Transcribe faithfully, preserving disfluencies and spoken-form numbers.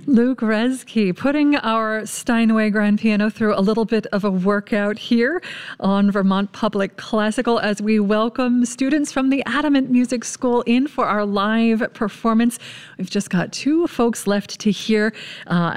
Luke Reski putting our Steinway grand piano through a little bit of a workout here on Vermont Public Classical as we welcome students from the Adamant Music School in for our live performance. We've just got two folks left to hear. Uh,